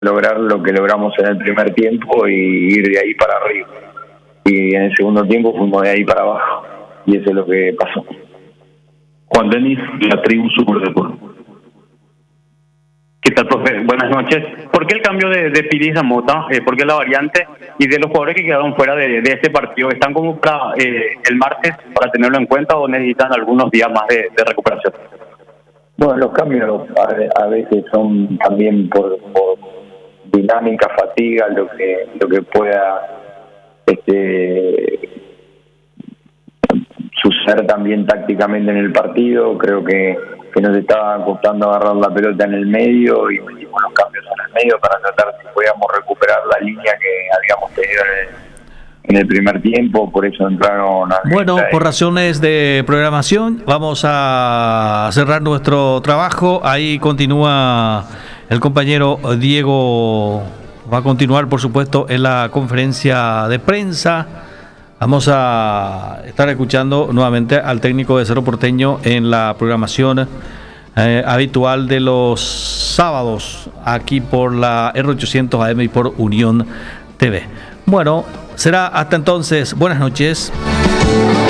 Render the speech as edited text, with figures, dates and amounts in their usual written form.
lograr lo que logramos en el primer tiempo y ir de ahí para arriba. Y en el segundo tiempo fuimos de ahí para abajo. Y eso es lo que pasó. Juan Denis, la tribu Super Deportes. ¿Qué tal, profe? Buenas noches. ¿Por qué el cambio de Piris a Mota? ¿Por qué la variante? Y de los jugadores que quedaron fuera de este partido, ¿están como para el martes para tenerlo en cuenta o necesitan algunos días más de recuperación? Bueno, los cambios a veces son también por dinámica, fatiga, lo que pueda suceder también tácticamente en el partido. Creo que nos estaba costando agarrar la pelota en el medio y metimos los cambios en el medio para tratar si podíamos recuperar la línea que habíamos tenido en el primer tiempo. Por eso entraron bueno, por razones de programación vamos a cerrar nuestro trabajo. Ahí continúa el compañero Diego, va a continuar por supuesto en la conferencia de prensa. Vamos a estar escuchando nuevamente al técnico de Cerro Porteño en la programación habitual de los sábados aquí por la R800 AM y por Unión TV. Bueno, será hasta entonces. Buenas noches.